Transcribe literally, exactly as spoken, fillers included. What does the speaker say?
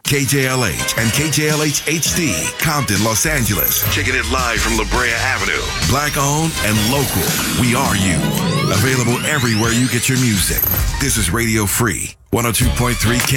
K J L H and K J L H H D, Compton, Los Angeles. Kicking it live from La Brea Avenue. Black owned and local. We are you. Available everywhere you get your music. This is Radio Free, one oh two point three K